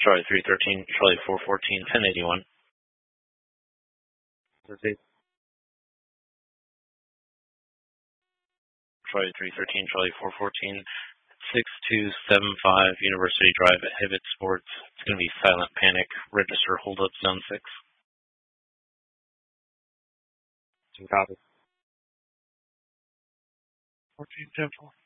Charlie 313, Charlie 414, 1081. Charlie 313, Charlie 414, 6275 University Drive at Hibbett Sports. It's going to be Silent Panic. Register hold up zone 6. 2 copies. 14 10